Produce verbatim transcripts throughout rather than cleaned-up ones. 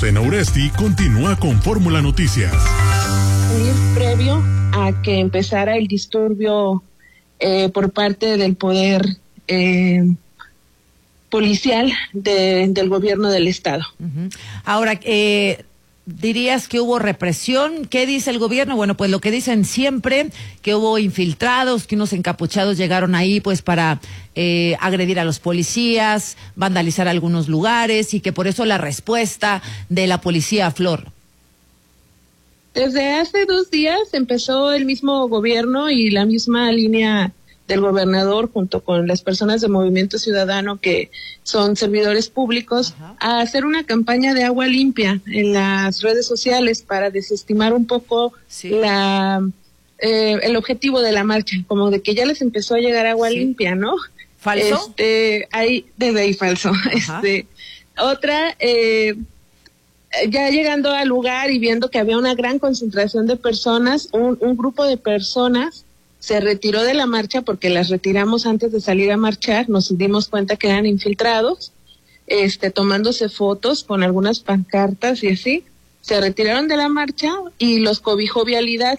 Elena Uresti continúa con Fórmula Noticias. Previo a que empezara el disturbio eh, por parte del poder eh, policial de, del gobierno del estado. Uh-huh. Ahora, eh, ¿dirías que hubo represión? ¿Qué dice el gobierno? Bueno, pues lo que dicen siempre, que hubo infiltrados, que unos encapuchados llegaron ahí pues para eh, agredir a los policías, vandalizar algunos lugares y que por eso la respuesta de la policía, Flor. Desde hace dos días empezó el mismo gobierno y la misma línea del gobernador junto con las personas de Movimiento Ciudadano que son servidores públicos, ajá, a hacer una campaña de agua limpia en las redes sociales para desestimar un poco sí. la eh, el objetivo de la marcha, como de que ya les empezó a llegar agua sí. limpia, ¿no? ¿Falso? Este, ahí, desde ahí falso. Ajá. Este, otra, eh, ya llegando al lugar y viendo que había una gran concentración de personas, un, un grupo de personas se retiró de la marcha porque las retiramos antes de salir a marchar, nos dimos cuenta que eran infiltrados, este, tomándose fotos con algunas pancartas y así, se retiraron de la marcha y los cobijó vialidad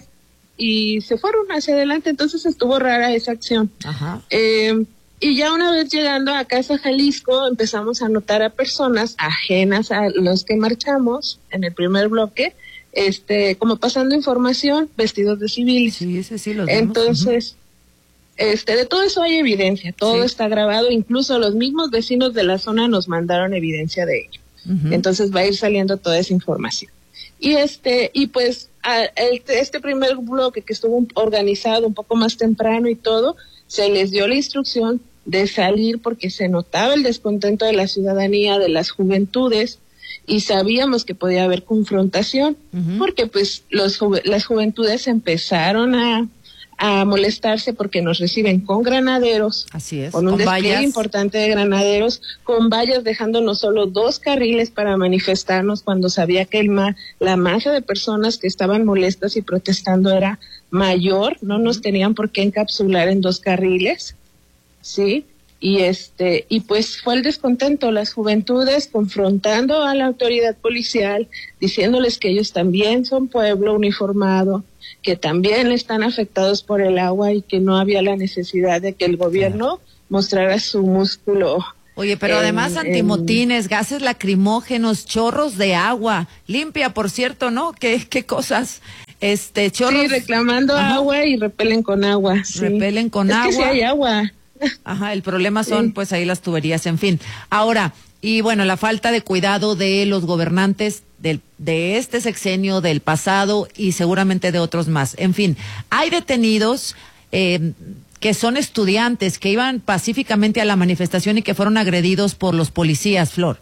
y se fueron hacia adelante, entonces estuvo rara esa acción. Ajá. Eh, y ya una vez llegando a Casa Jalisco empezamos a notar a personas ajenas a los que marchamos en el primer bloque, este, como pasando información, vestidos de civiles. Sí, ese sí los vemos. Entonces, uh-huh. este, de todo eso hay evidencia, todo sí. está grabado, incluso los mismos vecinos de la zona nos mandaron evidencia de ello. Uh-huh. Entonces va a ir saliendo toda esa información. Y este, y pues, a, el, este primer bloque que estuvo organizado un poco más temprano y todo, se les dio la instrucción de salir porque se notaba el descontento de la ciudadanía, de las juventudes, y sabíamos que podía haber confrontación, uh-huh. porque pues los ju- las juventudes empezaron a, a molestarse porque nos reciben con granaderos, así es, con un despliegue importante de granaderos, con vallas dejándonos solo dos carriles para manifestarnos cuando sabía que el ma- la masa de personas que estaban molestas y protestando era mayor, no nos tenían por qué encapsular en dos carriles, ¿sí? Y este, y pues fue el descontento, las juventudes confrontando a la autoridad policial, diciéndoles que ellos también son pueblo uniformado, que también están afectados por el agua y que no había la necesidad de que el gobierno mostrara su músculo. Oye, pero en, además antimotines, en... gases lacrimógenos, chorros de agua, limpia, por cierto, ¿no? ¿Qué, qué cosas? Este, chorros. Sí, reclamando Ajá. agua y repelen con agua. Sí. Repelen con es agua. Es que sí hay agua. Ajá, el problema son sí. pues ahí las tuberías, en fin. Ahora, y bueno, la falta de cuidado de los gobernantes del, de este sexenio, del pasado y seguramente de otros más. En fin, hay detenidos eh, que son estudiantes que iban pacíficamente a la manifestación y que fueron agredidos por los policías, Flor.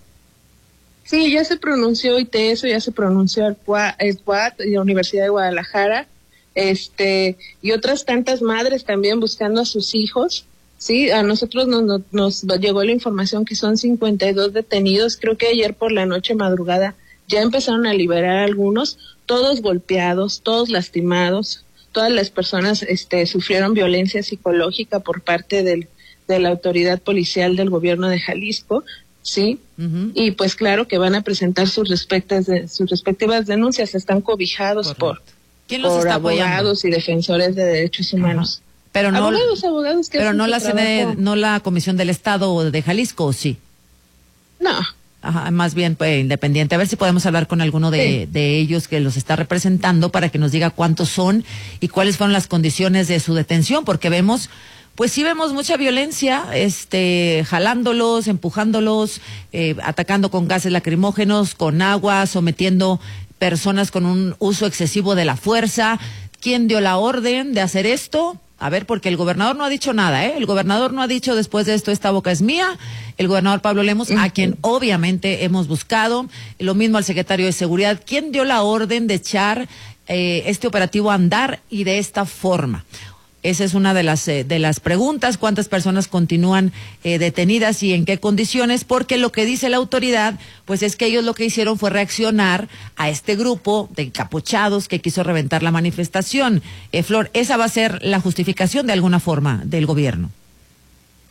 Sí, ya se pronunció ITESO, ya se pronunció el C U A T y la Universidad de Guadalajara, este, y otras tantas madres también buscando a sus hijos. Sí, a nosotros nos, nos, nos llegó la información que son cincuenta y dos detenidos. Creo que ayer por la noche madrugada ya empezaron a liberar a algunos, todos golpeados, todos lastimados. Todas las personas este, sufrieron violencia psicológica por parte del, de la autoridad policial del gobierno de Jalisco, sí, uh-huh. y pues claro que van a presentar sus respectivas, de, sus respectivas denuncias. Están cobijados Correcto. por, ¿Quién los por está abogados apoyando? Y defensores de derechos humanos. Uh-huh. Pero no, abogados, abogados que pero no la sede, no la Comisión del Estado de Jalisco, ¿o sí? No. Ajá, más bien pues, independiente. A ver si podemos hablar con alguno de, sí. de ellos que los está representando para que nos diga cuántos son y cuáles fueron las condiciones de su detención, porque vemos, pues sí vemos mucha violencia, este, jalándolos, empujándolos, eh, atacando con gases lacrimógenos, con agua, sometiendo personas con un uso excesivo de la fuerza. ¿Quién dio la orden de hacer esto? A ver, porque el gobernador no ha dicho nada, ¿eh? El gobernador no ha dicho después de esto, esta boca es mía. El gobernador Pablo Lemos, uh-huh. a quien obviamente hemos buscado. Lo mismo al secretario de Seguridad. ¿Quién dio la orden de echar eh, este operativo a andar y de esta forma? Esa es una de las eh, de las preguntas. ¿Cuántas personas continúan eh, detenidas y en qué condiciones? Porque lo que dice la autoridad, pues es que ellos lo que hicieron fue reaccionar a este grupo de encapuchados que quiso reventar la manifestación. Eh, Flor, esa va a ser la justificación de alguna forma del gobierno.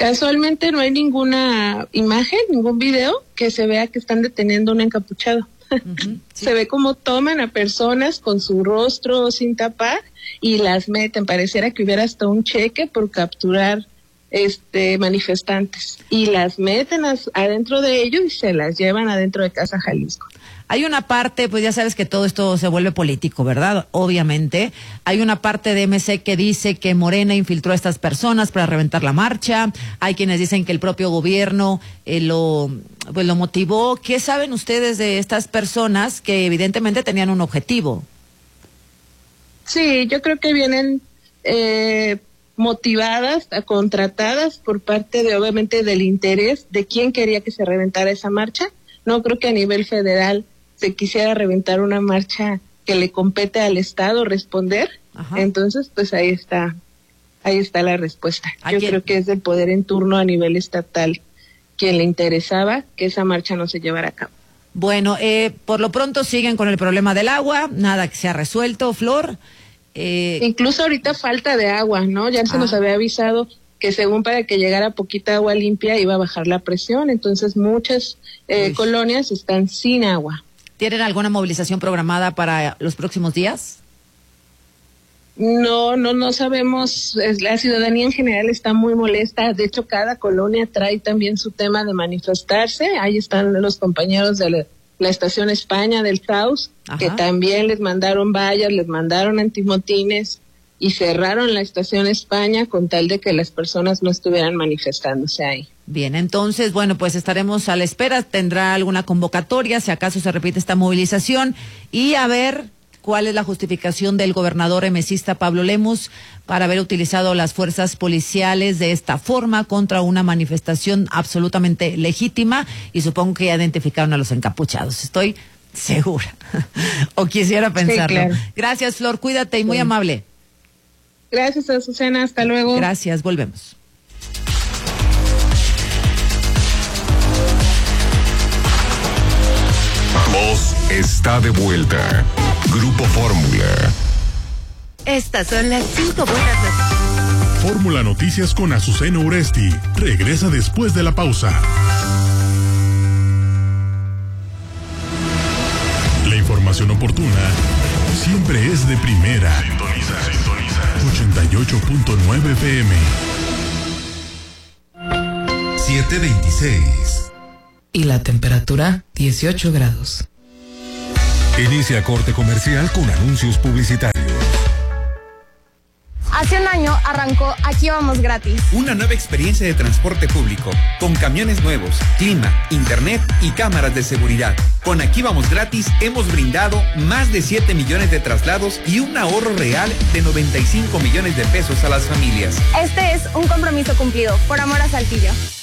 Casualmente no hay ninguna imagen, ningún video que se vea que están deteniendo a un encapuchado. Uh-huh, sí. Se ve como toman a personas con su rostro sin tapar y las meten. Pareciera que hubiera hasta un cheque por capturar este manifestantes. Y las meten a, adentro de ellos y se las llevan adentro de Casa Jalisco. Hay una parte, pues ya sabes que todo esto se vuelve político, ¿verdad? Obviamente. Hay una parte de M C que dice que Morena infiltró a estas personas para reventar la marcha. Hay quienes dicen que el propio gobierno eh, lo, pues lo motivó. ¿Qué saben ustedes de estas personas que evidentemente tenían un objetivo? Sí, yo creo que vienen eh, motivadas, contratadas por parte de, obviamente, del interés de quién quería que se reventara esa marcha. No creo que a nivel federal se quisiera reventar una marcha que le compete al Estado responder. Ajá. Entonces, pues ahí está, ahí está la respuesta. Yo quién? creo que es del poder en turno a nivel estatal quien le interesaba que esa marcha no se llevara a cabo. Bueno, eh, por lo pronto siguen con el problema del agua, nada que se ha resuelto, Flor. Eh... Incluso ahorita falta de agua, ¿no? Ya ah. se nos había avisado que según para que llegara poquita agua limpia iba a bajar la presión, entonces muchas eh, colonias están sin agua. ¿Tienen alguna movilización programada para los próximos días? No, no, no sabemos. La ciudadanía en general está muy molesta. De hecho, cada colonia trae también su tema de manifestarse. Ahí están los compañeros de la, la Estación España del Caos, Ajá. que también les mandaron vallas, les mandaron antimotines y cerraron la Estación España con tal de que las personas no estuvieran manifestándose ahí. Bien, entonces, bueno, pues estaremos a la espera. Tendrá alguna convocatoria, si acaso se repite esta movilización, y a ver cuál es la justificación del gobernador emesista Pablo Lemus para haber utilizado las fuerzas policiales de esta forma contra una manifestación absolutamente legítima, y supongo que ya identificaron a los encapuchados. Estoy segura. O quisiera pensarlo. Sí, claro. Gracias, Flor, cuídate y muy sí. amable. Gracias, Azucena, hasta luego. Gracias, volvemos. Voz está de vuelta. Grupo Fórmula. Estas son las cinco buenas noticias. Fórmula Noticias con Azucena Uresti. Regresa después de la pausa. La información oportuna siempre es de primera. Sintoniza, sintoniza. ochenta y ocho punto nueve F M. siete veintiséis. Y la temperatura, dieciocho grados. Inicia corte comercial con anuncios publicitarios. Hace un año arrancó Aquí Vamos Gratis. Una nueva experiencia de transporte público, con camiones nuevos, clima, internet y cámaras de seguridad. Con Aquí Vamos Gratis hemos brindado más de siete millones de traslados y un ahorro real de noventa y cinco millones de pesos a las familias. Este es un compromiso cumplido, por amor a Saltillo.